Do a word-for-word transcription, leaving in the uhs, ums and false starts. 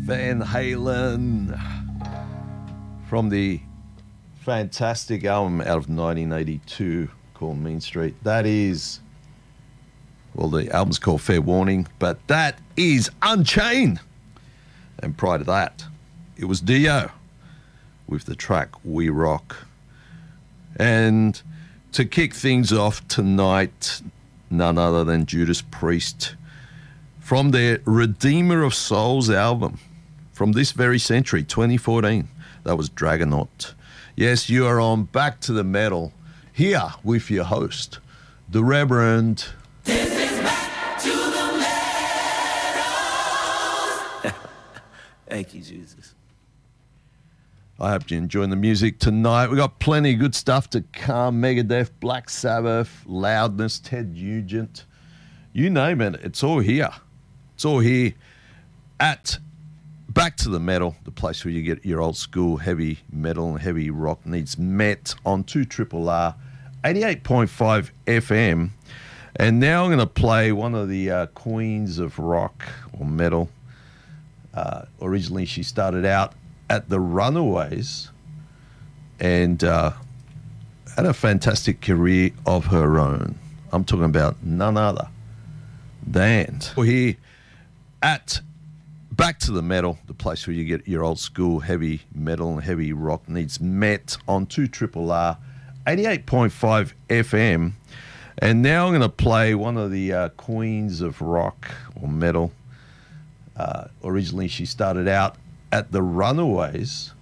Van Halen from the fantastic album out of nineteen eighty-two called Mean Street. That is, well, the album's called Fair Warning, but that is Unchained. And prior to that, it was Dio with the track We Rock. And to kick things off tonight, none other than Judas Priest from their Redeemer of Souls album from this very century, twenty fourteen. That was Dragonaut. Yes, you are on Back to the Metal here with your host, the Reverend. This is Back to the Metal. Thank you, Jesus. I hope you're enjoying the music tonight. We've got plenty of good stuff to come. Megadeth, Black Sabbath, Loudness, Ted Nugent. You name it, it's all here. It's all here at Back to the Metal, the place where you get your old school heavy metal and heavy rock needs met on two R R R, eighty-eight point five F M. And now I'm going to play one of the uh, queens of rock or metal. Uh, originally, she started out at the Runaways and uh, had a fantastic career of her own. I'm talking about none other than we're here at Back to the Metal, the place where you get your old school heavy metal and heavy rock needs met on two R R R, eighty-eight point five F M. And now I'm going to play one of the uh, queens of rock or metal. Uh, originally, she started out at the Runaways